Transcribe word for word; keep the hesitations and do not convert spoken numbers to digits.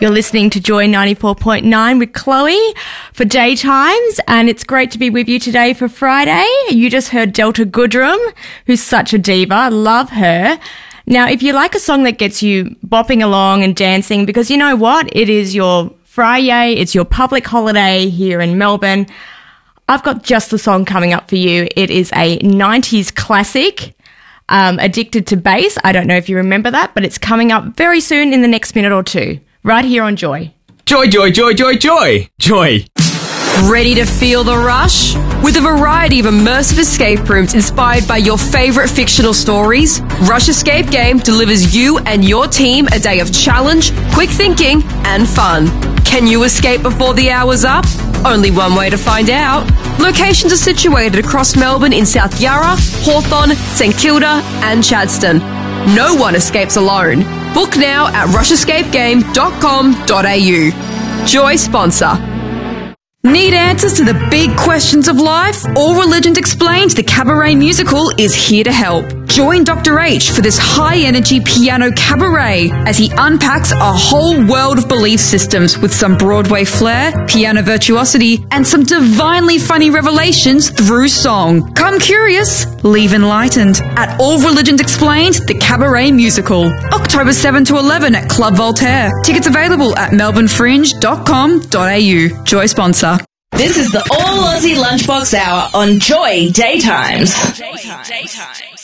You're listening to Joy ninety-four point nine with Chloe for Daytimes, and it's great to be with you today for Friday. You just heard Delta Goodrem, who's such a diva. Love her. Now, if you like a song that gets you bopping along and dancing, because you know what? It is your Friday, it's your public holiday here in Melbourne, I've got just the song coming up for you. It is a nineties classic, um, Addicted to Bass. I don't know if you remember that, but it's coming up very soon in the next minute or two. Right here on Joy. Joy, joy, joy, joy, joy. Joy. Ready to feel the rush? With a variety of immersive escape rooms inspired by your favourite fictional stories, Rush Escape Game delivers you and your team a day of challenge, quick thinking, and fun. Can you escape before the hour's up? Only one way to find out. Locations are situated across Melbourne in South Yarra, Hawthorn, St Kilda, and Chadstone. No one escapes alone. Book now at rush escape game dot com dot a u. Joy sponsor. Need answers to the big questions of life? All Religions Explained, the cabaret musical, is here to help. Join Doctor H for this high-energy piano cabaret as he unpacks a whole world of belief systems with some Broadway flair, piano virtuosity, and some divinely funny revelations through song. Come curious, leave enlightened at All Religions Explained, the cabaret musical. October seventh to eleven at Club Voltaire. Tickets available at melbourne fringe dot com dot a u. Joy sponsor. This is the All Aussie Lunchbox Hour on Joy Daytimes. Joy Daytimes.